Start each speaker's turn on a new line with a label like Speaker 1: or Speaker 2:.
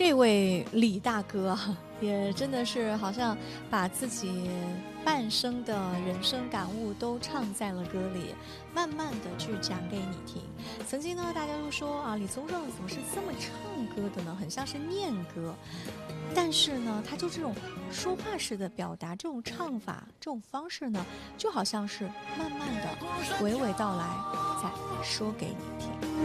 Speaker 1: 这位李大哥啊，也真的是好像把自己半生的人生感悟都唱在了歌里，慢慢的去讲给你听。曾经呢，大家都说啊，李宗盛怎么是这么唱歌的呢？很像是念歌。但是呢，他就这种说话式的表达，这种唱法，这种方式呢，就好像是慢慢的娓娓道来，再说给你听。